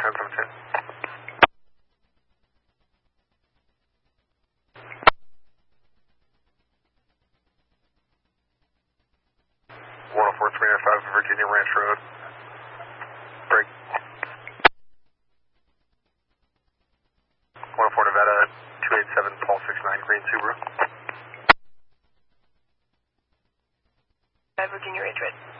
1017. 104-395 Virginia Ranch Road. Break. 104 Nevada, 287 Paul 69 Green Subaru. Virginia Ranch Road.